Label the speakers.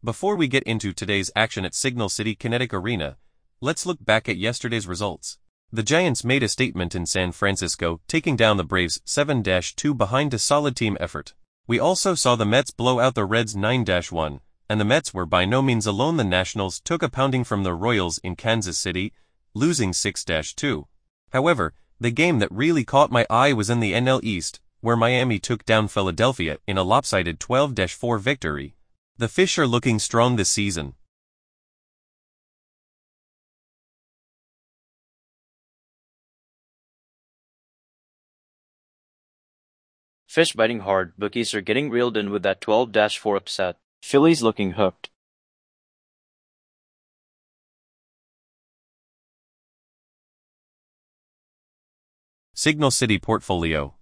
Speaker 1: Before we get into today's action at Signal City Kinetic Arena, let's look back at yesterday's results. The Giants made a statement in San Francisco, taking down the Braves 7-2 behind a solid team effort. We also saw the Mets blow out the Reds 9-1, and the Mets were by no means alone. The Nationals took a pounding from the Royals in Kansas City, losing 6-2. However, the game that really caught my eye was in the NL East, where Miami took down Philadelphia in a lopsided 12-4 victory. The Fish are looking strong this season.
Speaker 2: Fish biting hard, bookies are getting reeled in with that 12-4 upset. Phillies looking hooked.
Speaker 1: Signal City Portfolio.